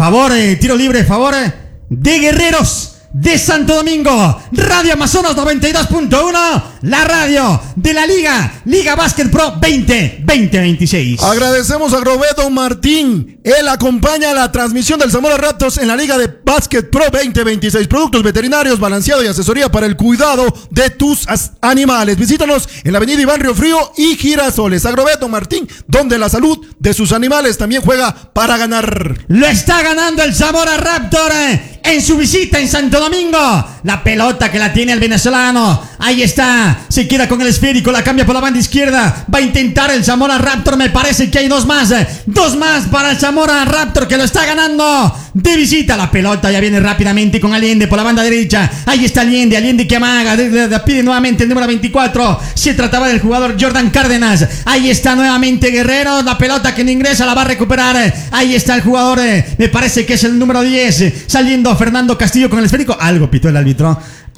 Favor, tiro libre, favor de Guerreros de Santo Domingo. Radio Amazonas 92.1, la radio de la Liga Básquet Pro 2026. Agradecemos a Agrovedo Martín. Él acompaña la transmisión del Zamora Raptors en la Liga de Básquet Pro 2026. Productos veterinarios, balanceado y asesoría para el cuidado de tus animales. Visítanos en la avenida Iván Río Frío y Girasoles. Agrovedo Martín, donde la salud de sus animales también juega para ganar. Lo está ganando el Zamora Raptor en su visita en Santo Domingo. La pelota que la tiene el venezolano. Ahí está. Se queda con el esférico. La cambia por la banda izquierda. Va a intentar el Zamora Raptor. Me parece que hay dos más. Dos más para el Zamora Raptor, que lo está ganando de visita. La pelota ya viene rápidamente con Allende por la banda derecha. Ahí está Allende que amaga. Pide nuevamente el número 24. Se trataba del jugador Jordan Cárdenas. Ahí está nuevamente Guerrero. La pelota que no ingresa la va a recuperar. Ahí está el jugador. Me parece que es el número 10. Saliendo Fernando Castillo con el esférico. Algo pitó el árbitro.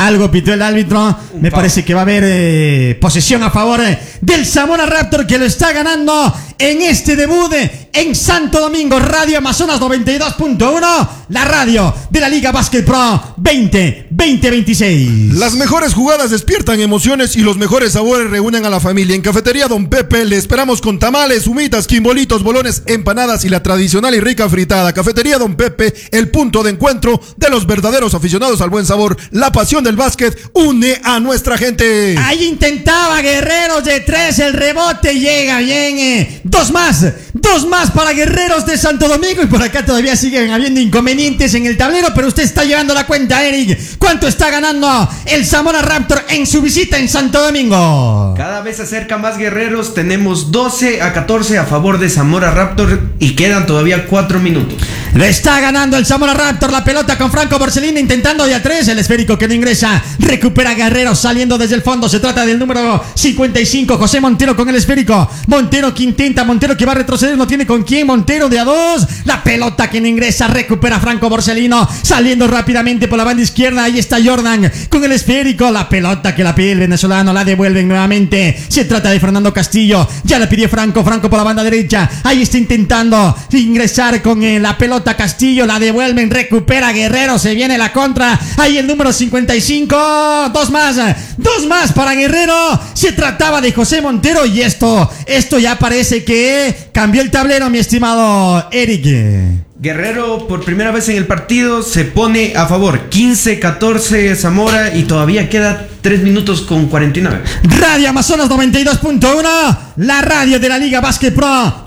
Me parece que va a haber posesión a favor del Zamora Raptor, que lo está ganando en este debut en Santo Domingo. Radio Amazonas 92.1, la radio de la Liga Básquet Pro 2026. Las mejores jugadas despiertan emociones y los mejores sabores reúnen a la familia. En Cafetería Don Pepe le esperamos con tamales, humitas, quimbolitos, bolones, empanadas y la tradicional y rica fritada. Cafetería Don Pepe, el punto de encuentro de los verdaderos aficionados al buen sabor. La pasión del básquet une a nuestra gente. Ahí intentaba Guerreros de 3, el rebote llega bien. Dos más para Guerreros de Santo Domingo. Y por acá todavía siguen habiendo inconvenientes en el tablero, pero usted está llevando la cuenta, Eric. ¿Cuánto está ganando el Zamora Raptor en su visita en Santo Domingo? Cada vez se acerca más Guerreros. Tenemos 12-14 a favor de Zamora Raptor y quedan todavía 4 minutos. Lo está ganando el Zamora Raptor. La pelota con Franco Borsellino intentando de a 3. El esférico que no ingresa. Recupera Guerreros saliendo desde el fondo. Se trata del número 55, José Montero con el esférico. Montero que intenta, Montero que va a retroceder. No tiene con quién. Montero de a 2. La pelota que no ingresa. Recupera Franco Borsellino. Saliendo rápidamente por la banda izquierda. Ahí está Jordan con el esférico. La pelota que la pide el venezolano. La devuelven nuevamente. Se trata de Fernando Castillo. Ya la pidió Franco por la banda derecha. Ahí está intentando ingresar con la pelota Castillo. La devuelven. Recupera Guerrero. Se viene la contra. Ahí el número 55. Dos más para Guerrero. Se trataba de José Montero. Y esto ya parece que cambió el tablero, mi estimado Eric. Guerrero por primera vez en el partido se pone a favor. 15-14 Zamora y todavía queda 3 minutos con 49. Radio Amazonas 92.1, la radio de la Liga Básquet Pro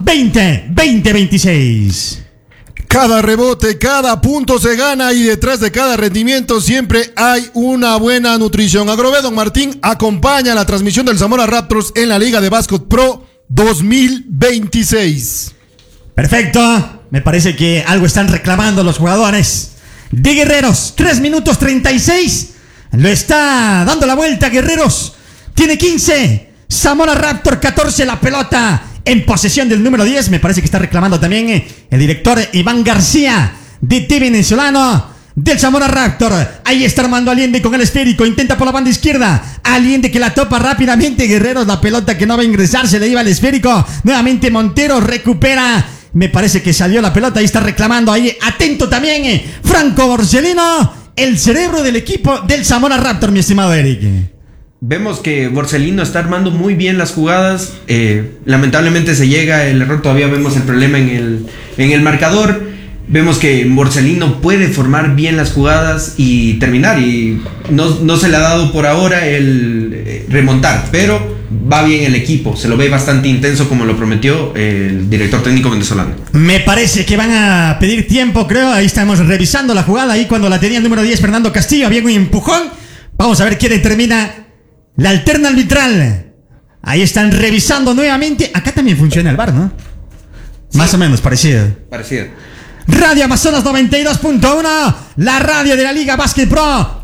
2026. Cada rebote, cada punto se gana y detrás de cada rendimiento siempre hay una buena nutrición. Agrovedo Martín acompaña la transmisión del Zamora Raptors en la Liga de Básquet Pro 2026. Perfecto. Me parece que algo están reclamando los jugadores de Guerreros. 3 minutos 36. Lo está dando la vuelta Guerreros. Tiene 15. Zamora Raptor 14. La pelota en posesión del número 10. Me parece que está reclamando también el director Iván García de T venezolano del Zamora Raptor. Ahí está Armando Allende con el esférico. Intenta por la banda izquierda. Allende que la topa rápidamente. Guerreros, la pelota que no va a ingresar. Se le iba el esférico. Nuevamente Montero recupera. Me parece que salió la pelota. Ahí está reclamando. Ahí atento también Franco Borsellino, el cerebro del equipo del Zamora Raptor, mi estimado Eric. Vemos que Borsellino está armando muy bien las jugadas. Lamentablemente se llega el error. Todavía vemos el problema en el marcador. Vemos que Borsellino puede formar bien las jugadas y terminar. Y no se le ha dado por ahora el remontar. Pero va bien el equipo. Se lo ve bastante intenso como lo prometió el director técnico venezolano. Me parece que van a pedir tiempo, creo. Ahí estamos revisando la jugada. Ahí cuando la tenía el número 10 Fernando Castillo. Había un empujón. Vamos a ver quién determina la alterna arbitral. Ahí están revisando nuevamente. Acá también funciona el VAR, ¿no? Sí. Más o menos, parecido. Radio Amazonas 92.1, la radio de la Liga Básquet Pro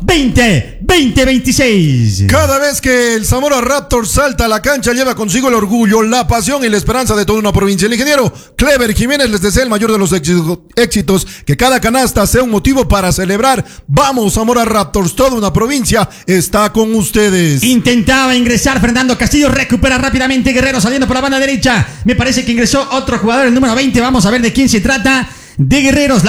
2026. Cada vez que el Zamora Raptor salta a la cancha, lleva consigo el orgullo, la pasión y la esperanza de toda una provincia. El ingeniero Clever Jiménez les desea el mayor de los éxitos, que cada canasta sea un motivo para celebrar. Vamos, Zamora Raptors, toda una provincia está con ustedes. Intentaba ingresar Fernando Castillo, recupera rápidamente Guerrero saliendo por la banda derecha. Me parece que ingresó otro jugador, el número 20. Vamos a ver de quién se trata. De Guerreros.